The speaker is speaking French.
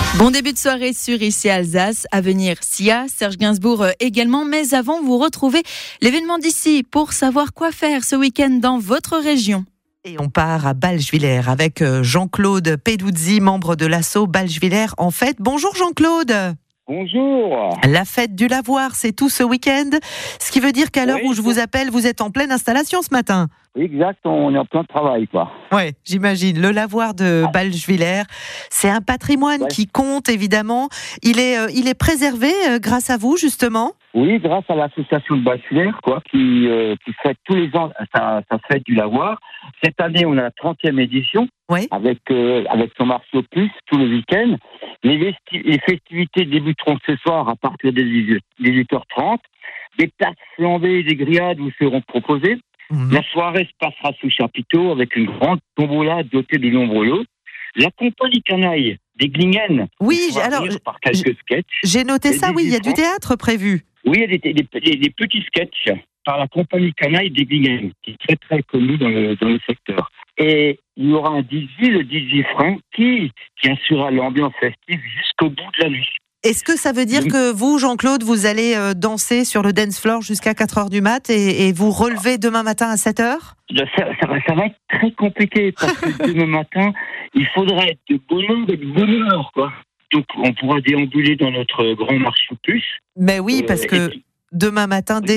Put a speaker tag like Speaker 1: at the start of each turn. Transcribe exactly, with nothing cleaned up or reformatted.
Speaker 1: Bon début de soirée sur Ici Alsace. À venir, Sia, Serge Gainsbourg également. Mais avant, vous retrouvez l'événement d'ici pour savoir quoi faire ce week-end dans votre région.
Speaker 2: Et on part à Balchevillers avec Jean-Claude Peduzzi, membre de l'asso Balchevillers en fête. Bonjour Jean-Claude.
Speaker 3: Bonjour.
Speaker 2: La fête du lavoir, c'est tout ce week-end. Ce qui veut dire qu'à l'heure
Speaker 3: Oui,
Speaker 2: où je vous appelle, vous êtes en pleine installation ce matin.
Speaker 3: Exact, on est en plein travail, quoi.
Speaker 2: Ouais, j'imagine. Le lavoir de Balchevillers, c'est un patrimoine
Speaker 3: Ouais.
Speaker 2: qui compte évidemment. Il est, euh, il est préservé euh, grâce à vous justement.
Speaker 3: Oui, grâce à l'association de Balchevillers, quoi, qui, euh, qui fête tous les ans sa, sa fête du lavoir. Cette année, on a la trentième édition,
Speaker 2: Ouais.
Speaker 3: avec, euh, avec son marché aux puces tout le week-end. Les, vesti- les festivités débuteront ce soir à partir des dix-huit heures trente. Des places flambées et des grillades vous seront proposées.
Speaker 2: Mmh.
Speaker 3: La soirée se passera sous chapiteau avec une grande tombola dotée de nombreux lots. La compagnie canaille des Glingen
Speaker 2: Oui,
Speaker 3: pourra
Speaker 2: alors,
Speaker 3: rire par quelques sketchs.
Speaker 2: J'ai noté
Speaker 3: Et
Speaker 2: ça, oui, il y a du
Speaker 3: dix-huit
Speaker 2: théâtre prévu.
Speaker 3: Oui, il y a des, des, des, des petits sketchs par la compagnie canaille des Glingen, qui est très très connue dans le, dans le secteur. Et il y aura un D J, le D J Frank, qui, qui assurera l'ambiance festive jusqu'au bout de la nuit.
Speaker 2: Est-ce que ça veut dire
Speaker 3: Oui.
Speaker 2: que vous, Jean-Claude, vous allez euh, danser sur le dance floor jusqu'à quatre heures du mat et, et vous relever demain matin à sept heures?
Speaker 3: Ça, ça, va, ça va être très compliqué parce que demain matin, il faudra être de bonne heure et de bonne humeur, quoi. Donc, on pourra déambuler dans notre grand marché aux puces.
Speaker 2: Mais oui,
Speaker 3: Euh,
Speaker 2: parce
Speaker 3: et
Speaker 2: que
Speaker 3: puis-
Speaker 2: demain matin, dès